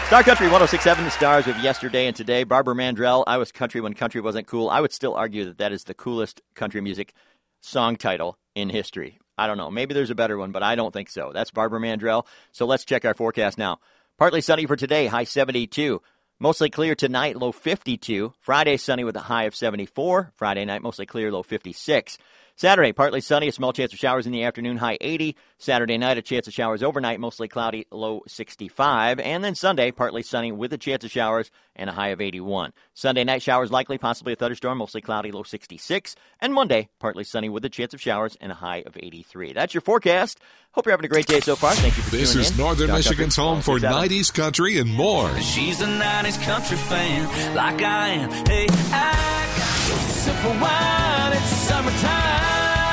Star Country 106.7, the stars of yesterday and today. Barbara Mandrell, I Was Country When Country Wasn't Cool. I would still argue that that is the coolest country music song title in history. I don't know. Maybe there's a better one, but I don't think so. That's Barbara Mandrell. So let's check our forecast now. Partly sunny for today, high 72. Mostly clear tonight, low 52. Friday, sunny with a high of 74. Friday night, mostly clear, low 56. Saturday, partly sunny, a small chance of showers in the afternoon, high 80. Saturday night, a chance of showers overnight, mostly cloudy, low 65. And then Sunday, partly sunny with a chance of showers and a high of 81. Sunday night, showers likely, possibly a thunderstorm, mostly cloudy, low 66. And Monday, partly sunny with a chance of showers and a high of 83. That's your forecast. Hope you're having a great day so far. Thank you for tuning in. This is Northern Michigan's home for 90s country and more. She's a 90s country fan, like I am. Hey, I got a sip of wine, it's summertime.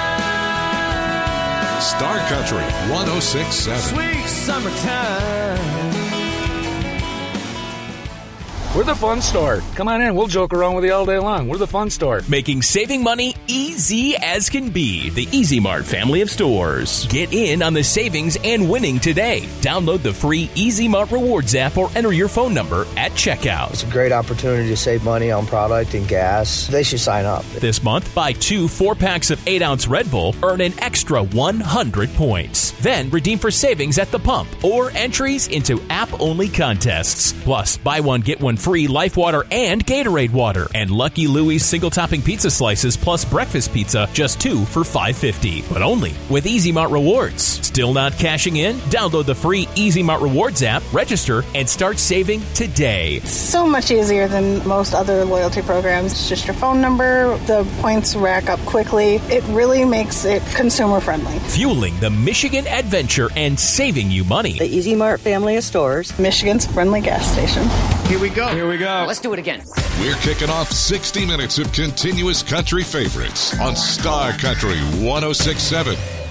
Star Country 106.7. Sweet summertime. We're the fun store. Come on in. We'll joke around with you all day long. We're the fun store. Making saving money easy as can be. The Easy Mart family of stores. Get in on the savings and winning today. Download the free Easy Mart Rewards app or enter your phone number at checkout. It's a great opportunity to save money on product and gas. They should sign up. This month, buy 2 4-packs of 8-ounce Red Bull, earn an extra 100 points. Then redeem for savings at the pump or entries into app-only contests. Plus, buy one, get one free Life Water and Gatorade water, and Lucky Louie's single topping pizza slices plus breakfast pizza, just 2 for $5.50. But only with Easy Mart Rewards. Still not cashing in? Download the free Easy Mart Rewards app, register, and start saving today. So much easier than most other loyalty programs. It's just your phone number. The points rack up quickly. It really makes it consumer friendly. Fueling the Michigan adventure and saving you money. The Easy Mart family of stores. Michigan's friendly gas station. Here we go. Here we go. Let's do it again. We're kicking off 60 minutes of continuous country favorites on Star Country 106.7.